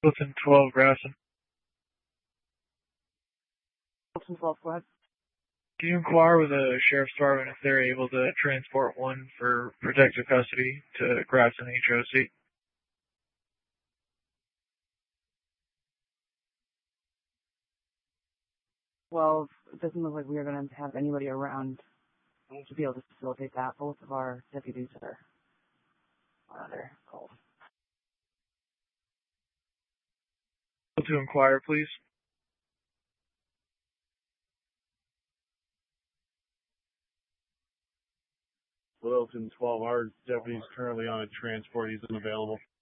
Wilton 12, Grafton. Wilton 12, go ahead. Can you inquire with the Sheriff's Department if they're able to transport one for protective custody to Grafton HOC? Well, it doesn't look like we are going to have anybody around to be able to facilitate that. Both of our deputies are rather cold. To inquire, please. Wilton 12, our deputy's currently on a transport. He's unavailable.